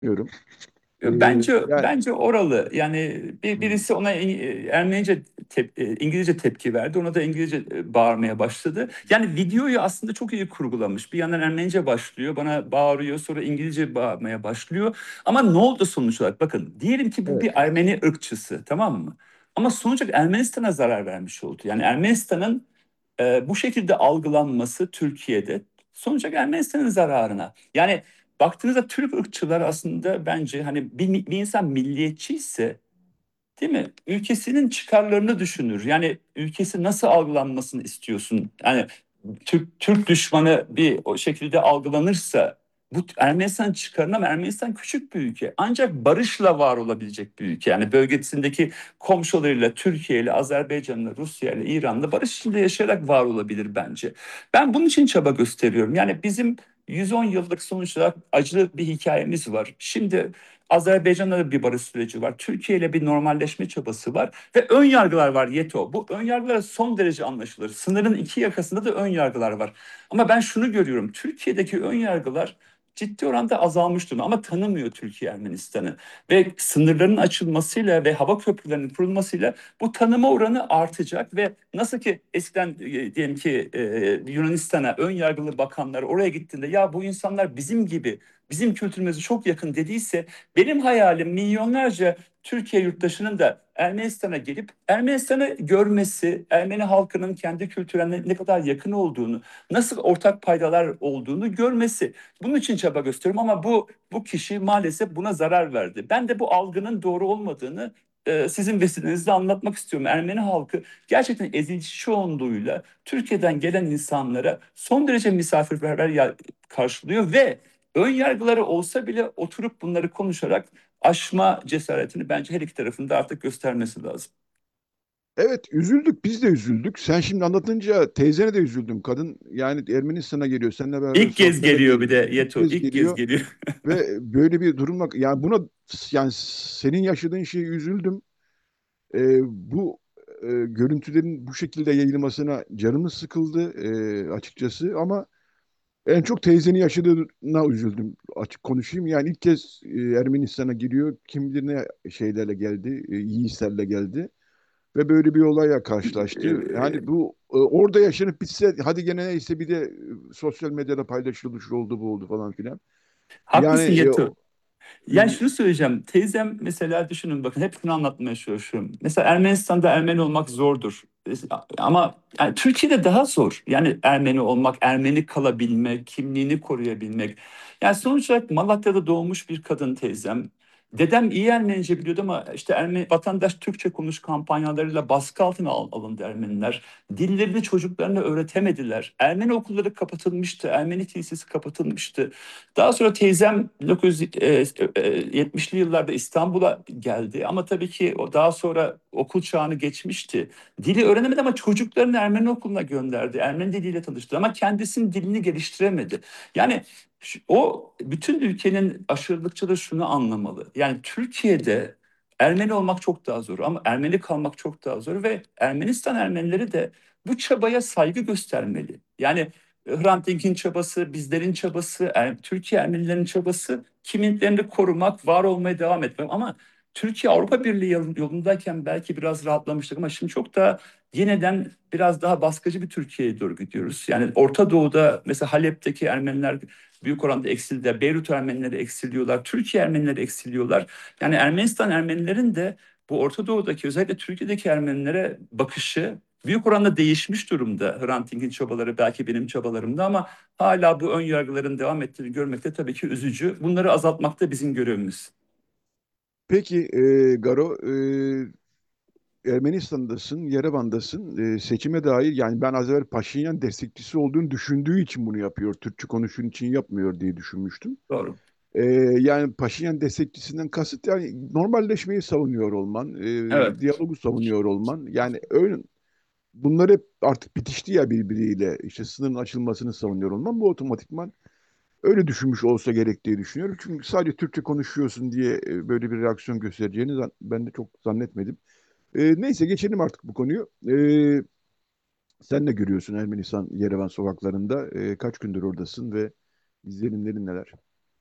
Bilmiyorum. Yani Bence oralı. Yani hmm, birisi ona Ermenice İngilizce tepki verdi. Ona da İngilizce bağırmaya başladı. Yani videoyu aslında çok iyi kurgulamış. Bir yandan Ermenice başlıyor, bana bağırıyor, sonra İngilizce bağırmaya başlıyor. Ama ne oldu sonuç olarak? Bakın, diyelim ki bu evet, bir Ermeni ırkçısı, tamam mı? Ama sonuç olarak Ermenistan'a zarar vermiş oldu. Yani Ermenistan'ın bu şekilde algılanması Türkiye'de sonuç olarak Ermenistan'ın zararına. Yani baktığınızda Türk ırkçılar aslında bence hani bir insan milliyetçi ise, değil mi? Ülkesinin çıkarlarını düşünür. Yani ülkesi nasıl algılanmasını istiyorsun? Yani Türk düşmanı bir o şekilde algılanırsa bu Ermenistan çıkarına, ama Ermenistan küçük bir ülke. Ancak barışla var olabilecek bir ülke. Yani bölgesindeki komşularıyla, Türkiye ile, Azerbaycan'la, Rusya ile, İran'la barış içinde yaşayarak var olabilir bence. Ben bunun için çaba gösteriyorum. Yani bizim 110 yıllık sonuç olarak acılı bir hikayemiz var. Şimdi Azerbaycan'da da bir barış süreci var. Türkiye ile bir normalleşme çabası var. Ve ön yargılar var Yeto. Bu ön yargılar son derece anlaşılır. Sınırın iki yakasında da ön yargılar var. Ama ben şunu görüyorum. Türkiye'deki ön yargılar ciddi oranda azalmış durumda ama tanımıyor Türkiye Ermenistan'ı. Ve sınırların açılmasıyla ve hava köprülerinin kurulmasıyla bu tanıma oranı artacak ve nasıl ki eskiden diyelim ki Yunanistan'a ön yargılı bakanlar oraya gittiğinde ya bu insanlar bizim gibi, bizim kültürümüze çok yakın dediyse, benim hayalim milyonlarca Türkiye yurttaşının da Ermenistan'a gelip Ermenistan'ı görmesi, Ermeni halkının kendi kültürüne ne kadar yakın olduğunu, nasıl ortak paydalar olduğunu görmesi. Bunun için çaba gösteriyorum ama bu kişi maalesef buna zarar verdi. Ben de bu algının doğru olmadığını sizin vesilenizle anlatmak istiyorum. Ermeni halkı gerçekten ezici çoğunluğuyla Türkiye'den gelen insanlara son derece misafirperver karşılıyor ve ön yargıları olsa bile oturup bunları konuşarak aşma cesaretini bence her iki tarafında artık göstermesi lazım. evet, üzüldük, biz de üzüldük. Sen şimdi anlatınca teyzene de üzüldüm. Kadın yani Ermenistan'a geliyor, seninle beraber İlk kez sohbet geliyor ediyor. bir de İlk Yeto, kez ilk kez geliyor geliyor. ve böyle bir durumla yani buna, yani senin yaşadığın şeye üzüldüm. Bu görüntülerin bu şekilde yayılmasına canımız sıkıldı açıkçası, ama en çok teyzenin yaşadığına üzüldüm, açık konuşayım. Yani ilk kez Ermenistan'a giriyor. Kim bilir ne şeylerle geldi, iyi hislerle geldi. Ve böyle bir olayla karşılaştı. Yani bu orada yaşanıp bitse hadi gene, neyse, bir de sosyal medyada paylaşıldı, şu oldu bu oldu falan filan. Yani Haklısın Yeto. e, Yani şunu söyleyeceğim. Teyzem mesela, düşünün bakın, hepsini anlatmaya çalışıyorum. Mesela Ermenistan'da Ermeni olmak zordur. Ama yani Türkiye'de daha zor. Yani Ermeni olmak, Ermeni kalabilmek, kimliğini koruyabilmek. Yani sonuç olarak Malatya'da doğmuş bir kadın teyzem. Dedem iyi Ermenice biliyordu ama işte vatandaş Türkçe konuş kampanyalarıyla baskı altına alındı Ermeniler. Dillerini çocuklarına öğretemediler. Ermeni okulları kapatılmıştı, Ermeni kilisesi kapatılmıştı. Daha sonra teyzem 1970'li yıllarda İstanbul'a geldi ama tabii ki o daha sonra okul çağını geçmişti. Dili öğrenemedi ama çocuklarını Ermeni okuluna gönderdi. Ermeni diliyle tanıştı ama kendisinin dilini geliştiremedi. Yani o bütün ülkenin aşırılıkçılığı şunu anlamalı. Yani Türkiye'de Ermeni olmak çok daha zor ama Ermeni kalmak çok daha zor ve Ermenistan Ermenileri de bu çabaya saygı göstermeli. Yani Hrant Dink'in çabası, bizlerin çabası, Türkiye Ermenilerin çabası kimliklerini korumak, var olmaya devam etmek. Ama Türkiye Avrupa Birliği yolundayken belki biraz rahatlamıştık ama şimdi çok daha yeniden biraz daha baskıcı bir Türkiye'ye doğru gidiyoruz. Yani Orta Doğu'da mesela Halep'teki Ermeniler büyük oranda eksildi. Beyrut Ermenileri eksiliyorlar, Türkiye Ermenileri eksiliyorlar. Yani Ermenistan Ermenilerin de bu Orta Doğu'daki, özellikle Türkiye'deki Ermenilere bakışı büyük oranda değişmiş durumda. Hrant Dink'in çabaları belki benim çabalarımda ama hala bu ön yargıların devam ettiğini görmek de tabii ki üzücü. Bunları azaltmak da bizim görevimiz. peki Garo, Ermenistan'dasın, Yerevan'dasın. Seçime dair, yani ben az evvel Paşinyan destekçisi olduğunu düşündüğü için bunu yapıyor. Türkçe konuştuğun için yapmıyor diye düşünmüştüm. Doğru. Ee, Yani Paşinyan destekçisinden kasıt, yani normalleşmeyi savunuyor olman, Evet. diyalogu savunuyor olman. Yani öyle, bunlar hep artık bitişti ya birbiriyle. İşte sınırın açılmasını savunuyor olman. Bu otomatikman öyle düşünmüş olsa gerek diye düşünüyorum. Çünkü sadece Türkçe konuşuyorsun diye böyle bir reaksiyon göstereceğini ben de çok zannetmedim. Neyse, geçelim artık bu konuyu. Sen de görüyorsun Ermenistan Yerevan sokaklarında. Kaç gündür oradasın ve izlenimlerin neler?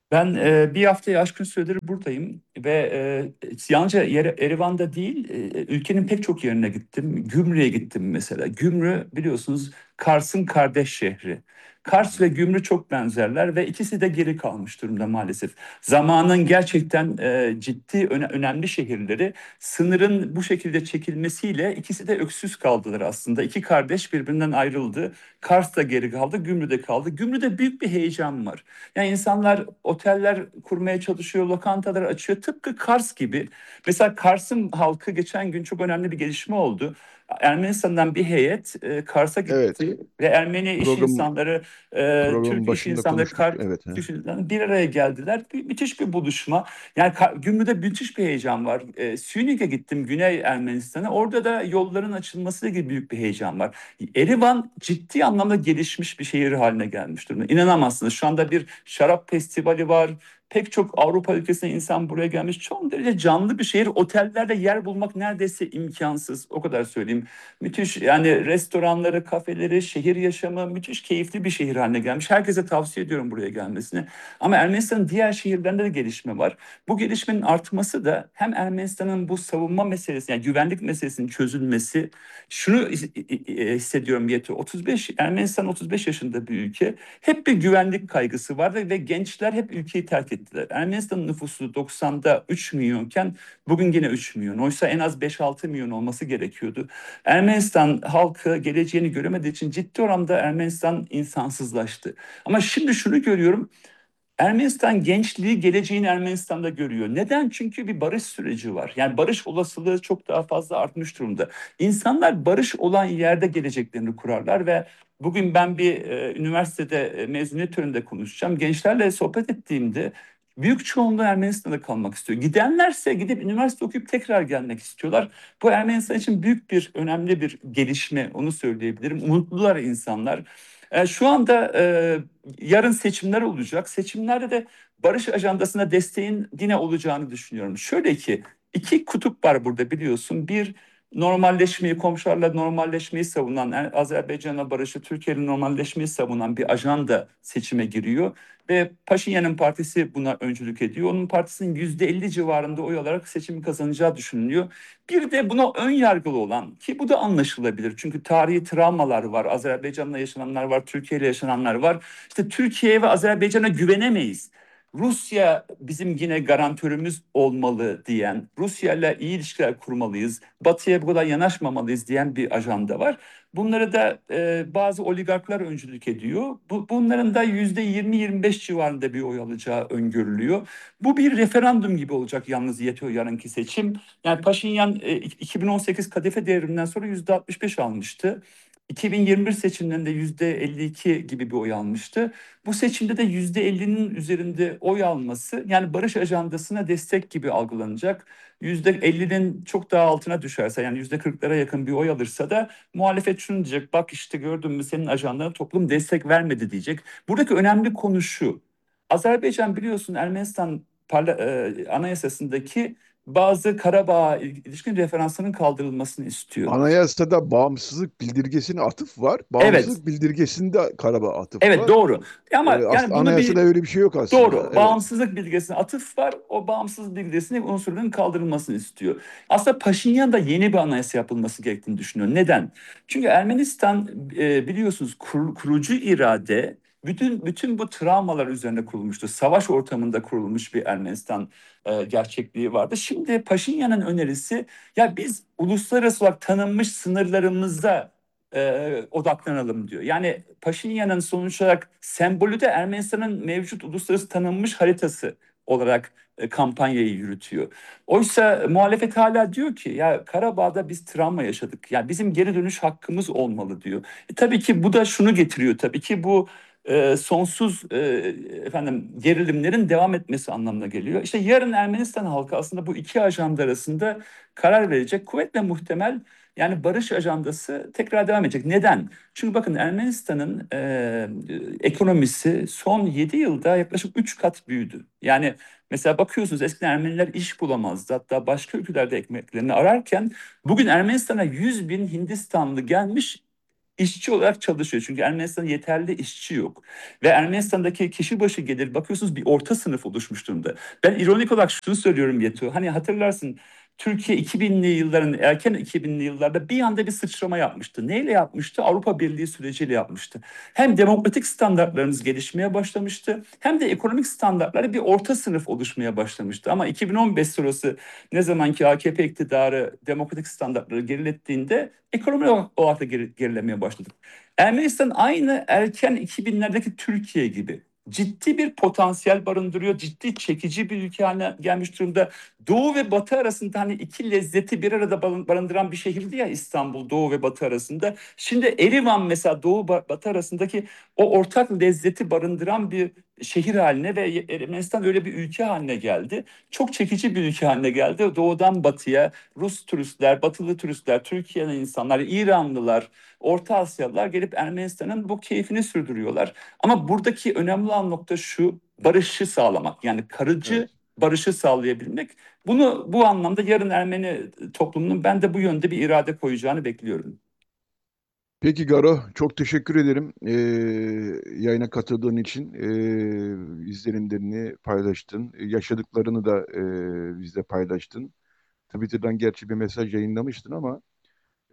Ben bir haftayı aşkın süredir buradayım ve yalnızca Erivan'da değil, ülkenin pek çok yerine gittim. Gümrü'ye gittim mesela. Gümrü biliyorsunuz Kars'ın kardeş şehri. Hı Kars hı. ve Gümrü çok benzerler ve ikisi de geri kalmış durumda maalesef. Zamanın gerçekten ciddi önemli şehirleri sınırın bu şekilde çekilmesiyle ikisi de öksüz kaldılar aslında. İki kardeş birbirinden ayrıldı. Kars da geri kaldı, Gümrü de kaldı. Gümrü'de büyük bir heyecan var. Yani insanlar oteller kurmaya çalışıyor, lokantalar açıyor. Tıpkı Kars gibi. Mesela Kars'ın halkı geçen gün çok önemli bir gelişme oldu. Ermenistan'dan bir heyet Kars'a Evet. gitti ve Ermeni iş Program insanları, programın Türk iş başında insanları, konuştuk. Kars Evet. iş insanları bir araya geldiler. Müthiş bir buluşma. Yani Gümrü'de müthiş bir heyecan var. Sünig'e gittim, Güney Ermenistan'a. Orada da yolların açılması gibi büyük bir heyecan var. Erivan ciddi anlamda gelişmiş bir şehir haline gelmiş durumda. İnanamazsınız. Şu anda bir şarap festivali var. Pek çok Avrupa ülkesine insan buraya gelmiş. Çok derece canlı bir şehir. Otellerde yer bulmak neredeyse imkansız. O kadar söyleyeyim. Müthiş, yani restoranları, kafeleri, şehir yaşamı müthiş keyifli bir şehir haline gelmiş. Herkese tavsiye ediyorum buraya gelmesini. Ama Ermenistan'ın diğer şehirlerinde de gelişme var. Bu gelişmenin artması da hem Ermenistan'ın bu savunma meselesi, yani güvenlik meselesinin çözülmesi, şunu hissediyorum Yeto. 35 Ermenistan 35 yaşında bir ülke. Hep bir güvenlik kaygısı vardı ve gençler hep ülkeyi terk ettiler. Ermenistan'ın nüfusu 90'da 3 milyonken bugün yine 3 milyon. Oysa en az 5-6 milyon olması gerekiyordu. Ermenistan halkı geleceğini göremediği için ciddi oranda Ermenistan insansızlaştı. Ama şimdi şunu görüyorum. Ermenistan gençliği geleceğini Ermenistan'da görüyor. Neden? Çünkü bir barış süreci var. Yani barış olasılığı çok daha fazla artmış durumda. İnsanlar barış olan yerde geleceklerini kurarlar ve bugün ben bir üniversitede mezuniyet töreninde konuşacağım. Gençlerle sohbet ettiğimde büyük çoğunluğu Ermenistan'da kalmak istiyor. Gidenlerse gidip üniversite okuyup tekrar gelmek istiyorlar. Bu Ermenistan için büyük bir, önemli bir gelişme, onu söyleyebilirim. Mutlular insanlar. Şu anda yarın seçimler olacak. Seçimlerde de barış ajandasına desteğin yine olacağını düşünüyorum. Şöyle ki iki kutup var burada biliyorsun. Bir, normalleşmeyi, komşularla normalleşmeyi savunan, Azerbaycan'la barışı, Türkiye'yle normalleşmeyi savunan bir ajanda seçime giriyor. Ve Paşinyan'ın partisi buna öncülük ediyor. Onun partisinin %50 civarında oy alarak seçimi kazanacağı düşünülüyor. Bir de buna ön yargılı olan, ki bu da anlaşılabilir. Çünkü tarihi travmalar var. Azerbaycan'la yaşananlar var, Türkiye ile yaşananlar var. İşte Türkiye'ye ve Azerbaycan'a güvenemeyiz. Rusya bizim yine garantörümüz olmalı diyen, Rusya ile iyi ilişkiler kurmalıyız, Batı'ya bu kadar yanaşmamalıyız diyen bir ajanda var. Bunları da bazı oligarklar öncülük ediyor. Bunların da %20-25 civarında bir oy alacağı öngörülüyor. Bu bir referandum gibi olacak yalnız yetiyor yarınki seçim. Yani Paşinyan 2018 Kadife Devrimi'nden sonra %65 almıştı. 2021 seçimlerinde %52 gibi bir oy almıştı. Bu seçimde de %50'nin üzerinde oy alması, yani barış ajandasına destek gibi algılanacak. %50'nin çok daha altına düşerse, yani %40'lara yakın bir oy alırsa da muhalefet şunu diyecek: bak işte gördün mü, senin ajandana toplum destek vermedi diyecek. Buradaki önemli konu şu: Azerbaycan biliyorsun Ermenistan anayasasındaki bazı Karabağ'a ilişkin referansının kaldırılmasını istiyor. Anayasada bağımsızlık bildirgesine atıf var. Evet, Bağımsızlık bildirgesinde Karabağ atıf evet var. doğru. Ama yani Aslında bunu anayasada bir, öyle bir şey yok aslında. doğru, Evet. bağımsızlık bildirgesine atıf var. O bağımsızlık bildirgesinin unsurlarının kaldırılmasını istiyor. Aslında Paşinyan da yeni bir anayasa yapılması gerektiğini düşünüyor. Neden? Çünkü Ermenistan biliyorsunuz kurucu irade bütün bu travmalar üzerine kurulmuştu. Savaş ortamında kurulmuş bir Ermenistan gerçekliği vardı. Şimdi Paşinyan'ın önerisi, ya biz uluslararası olarak tanınmış sınırlarımızda odaklanalım diyor. Yani Paşinyan'ın sonuç olarak sembolü de Ermenistan'ın mevcut uluslararası tanınmış haritası olarak kampanyayı yürütüyor. Oysa muhalefet hala diyor ki ya Karabağ'da biz travma yaşadık. Yani bizim geri dönüş hakkımız olmalı diyor. Tabii ki bu da şunu getiriyor. Tabii ki bu sonsuz gerilimlerin devam etmesi anlamına geliyor. İşte yarın Ermenistan halkı aslında bu iki ajanda arasında karar verecek. Kuvvetle muhtemel yani barış ajandası tekrar devam edecek. Neden? Çünkü bakın Ermenistan'ın ekonomisi son 7 yılda yaklaşık 3 kat büyüdü. Yani mesela bakıyorsunuz, eskiden Ermeniler iş bulamazdı. Hatta başka ülkelerde ekmeklerini ararken bugün Ermenistan'a 100 bin Hindistanlı gelmiş, işçi olarak çalışıyor. Çünkü Ermenistan'da yeterli işçi yok. Ve Ermenistan'daki kişi başı gelir bakıyorsunuz bir orta sınıf oluşmuş durumda. Ben ironik olarak şunu söylüyorum Yetu. Hani hatırlarsın Türkiye 2000'li yılların erken 2000'li yıllarda bir anda bir sıçrama yapmıştı. Neyle yapmıştı? Avrupa Birliği süreciyle yapmıştı. Hem demokratik standartlarımız gelişmeye başlamıştı hem de ekonomik standartları bir orta sınıf oluşmaya başlamıştı. Ama 2015 sonrası ne zaman ki AKP iktidarı demokratik standartları gerilettiğinde ekonomi olarak da gerilemeye başladık. Ermenistan aynı erken 2000'lerdeki Türkiye gibi ciddi bir potansiyel barındırıyor. Ciddi çekici bir ülke haline gelmiş durumda. Doğu ve Batı arasında hani iki lezzeti bir arada barındıran bir şehirdi ya İstanbul, Doğu ve Batı arasında. Şimdi Erivan mesela Doğu Batı arasındaki o ortak lezzeti barındıran bir şehir haline ve Ermenistan öyle bir ülke haline geldi. Çok çekici bir ülke haline geldi. Doğudan batıya Rus turistler, batılı turistler, Türkiye'den insanlar, İranlılar, Orta Asyalılar gelip Ermenistan'ın bu keyfini sürdürüyorlar. Ama buradaki önemli olan nokta şu, barışı sağlamak. Yani karıcı Evet. barışı sağlayabilmek. Bunu bu anlamda yarın Ermeni toplumunun ben de bu yönde bir irade koyacağını bekliyorum. Peki Garo, çok teşekkür ederim yayına katıldığın için. İzlenimlerini paylaştın, yaşadıklarını da bizle paylaştın. Twitter'dan gerçi bir mesaj yayınlamıştın ama e,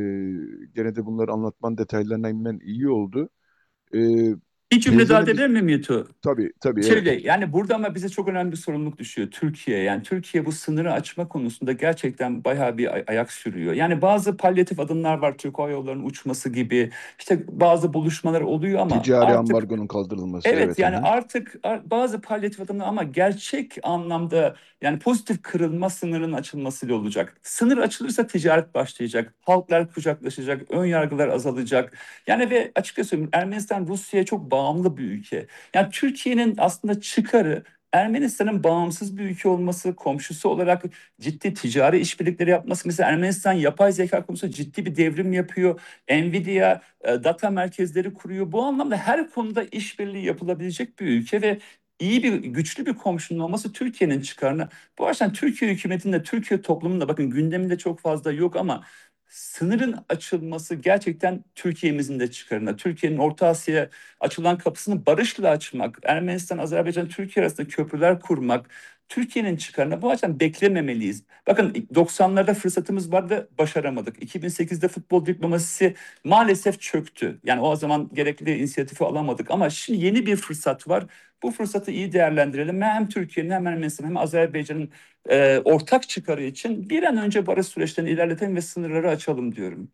gene de bunları anlatman, detaylarına inmen iyi oldu. Eee Bir cümle daha teyzenin, edebilir miyim Yetu? tabii tabii Şöyle evet, yani burada ama bize çok önemli bir sorumluluk düşüyor Türkiye. Yani Türkiye bu sınırı açma konusunda gerçekten bayağı bir ayak sürüyor. Yani bazı palyatif adımlar var Türk Hava Yolları'nın uçması gibi. İşte bazı buluşmalar oluyor ama ticari artık ambargonun kaldırılması, evet evet. Hı yani hı. artık bazı palyatif adımlar ama gerçek anlamda yani pozitif kırılma sınırının açılmasıyla olacak. Sınır açılırsa ticaret başlayacak, halklar kucaklaşacak, ön yargılar azalacak. Yani ve açıkça söyleyeyim Ermenistan Rusya'ya çok bağımlı bir ülke. Yani Türkiye'nin aslında çıkarı Ermenistan'ın bağımsız bir ülke olması, komşusu olarak ciddi ticari işbirlikleri yapması. Mesela Ermenistan yapay zeka konusunda ciddi bir devrim yapıyor. Nvidia data merkezleri kuruyor. Bu anlamda her konuda işbirliği yapılabilecek bir ülke ve iyi bir güçlü bir komşunun olması Türkiye'nin çıkarına. Bu açıdan Türkiye hükümetinin de Türkiye toplumunun da bakın gündeminde çok fazla yok ama sınırın açılması gerçekten Türkiye'mizin de çıkarına. Türkiye'nin Orta Asya'ya açılan kapısını barışla açmak, Ermenistan, Azerbaycan, Türkiye arasında köprüler kurmak, Türkiye'nin çıkarına bu açıdan beklememeliyiz. Bakın 90'larda fırsatımız vardı, başaramadık. 2008'de futbol diplomasisi maalesef çöktü. Yani o zaman gerekli inisiyatifi alamadık ama şimdi yeni bir fırsat var. Bu fırsatı iyi değerlendirelim. Hem Türkiye'nin hem Ermenistan'ın hem Azerbaycan'ın ortak çıkarı için bir an önce barış süreçlerini ilerletelim ve sınırları açalım diyorum.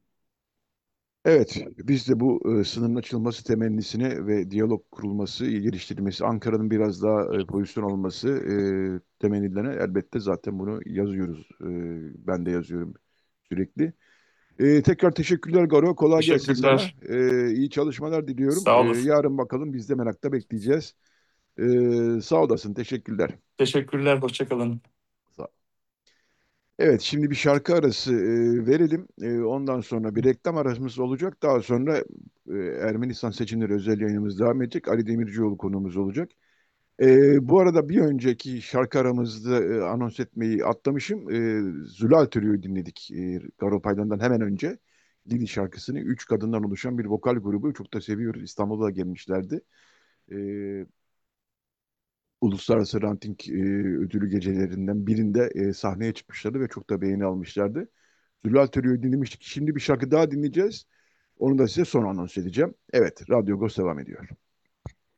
Evet, biz de bu sınırın açılması temennisine ve diyalog kurulması, geliştirilmesi, Ankara'nın biraz daha pozisyon alması temennilerine elbette zaten bunu yazıyoruz. Ben de yazıyorum sürekli. Tekrar teşekkürler Garo, kolay gelsin sana. Teşekkürler. İyi çalışmalar diliyorum. Sağ olasın. Yarın bakalım, biz de merakla bekleyeceğiz. Sağ olasın, teşekkürler. Teşekkürler. Hoşça kalın. Evet, şimdi bir şarkı arası verelim. Ondan sonra bir reklam aramız olacak. Daha sonra Ermenistan seçimleri özel yayınımız devam edecek. Ali Demircioğlu konuğumuz olacak. Bu arada bir önceki şarkı aramızda anons etmeyi atlamışım. Zülal Türü'yü dinledik. Garo Paylan'dan hemen önce. Lili şarkısını. Üç kadından oluşan bir vokal grubu. Çok da seviyoruz. İstanbul'a da gelmişlerdi. E, Uluslararası Ranting ödülü gecelerinden birinde sahneye çıkmışlardı ve çok da beğeni almışlardı. Zülal Türü'yü dinlemiştik. Şimdi bir şarkı daha dinleyeceğiz. Onu da size sonra anons edeceğim. Evet, Radyo Agos devam ediyor.